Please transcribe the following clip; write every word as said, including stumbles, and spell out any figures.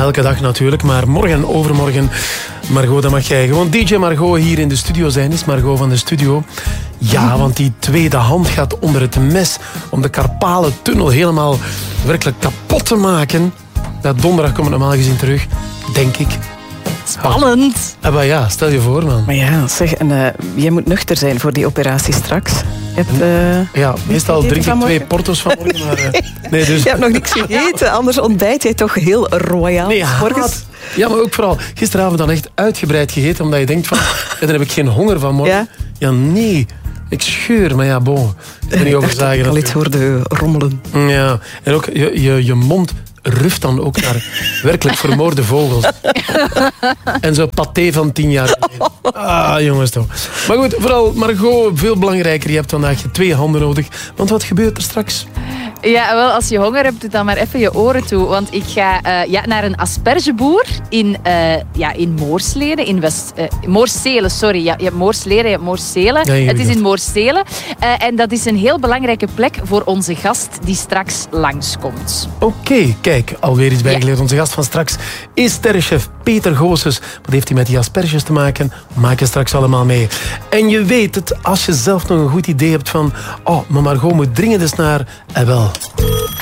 elke dag natuurlijk, maar morgen en overmorgen, Margot, dan mag jij gewoon D J Margot hier in de studio zijn. Is Margot van de studio. Ja, want die tweede hand gaat onder het mes om de Karpalentunnel helemaal werkelijk kapot te maken. Dat donderdag komt het normaal gezien terug, denk ik. Spannend. Ah, maar ja, stel je voor, man. Maar ja, zeg, en, uh, jij moet nuchter zijn voor die operatie straks. Je hebt, uh, ja, meestal drink ik twee porto's vanmorgen. Maar, uh, nee, dus... Je hebt nog niks gegeten, anders ontbijt jij toch heel royaal. Nee, morgens. Ja, maar ook vooral gisteravond dan echt uitgebreid gegeten, omdat je denkt van, ja, dan heb ik geen honger van morgen. Ja, ja nee. Ik scheur, maar ja, bon. Ik ben niet over zagen. Ik al iets hoorde rommelen. Ja, en ook je, je, je mond ruft dan ook naar werkelijk vermoorde vogels. En zo paté van tien jaar geleden. Ah, jongens toch. Maar goed, vooral Margot, veel belangrijker. Je hebt vandaag twee handen nodig. Want wat gebeurt er straks? Ja, wel, als je honger hebt, doe dan maar even je oren toe. Want ik ga uh, ja, naar een aspergeboer in, uh, ja, in Moorsleden. In West, uh, Moorselen, sorry. Ja, je hebt Moorsleden, je hebt Moorselen. Ja, het is in Moorselen. Uh, en dat is een heel belangrijke plek voor onze gast die straks langskomt. Oké, okay, kijk, alweer iets bijgeleerd. Ja. Onze gast van straks is sterrenchef Peter Goossens. Wat heeft hij met die asperges te maken? Maak je straks allemaal mee. En je weet het, als je zelf nog een goed idee hebt van... Oh, maar Margot moet dringend eens naar... Eh wel...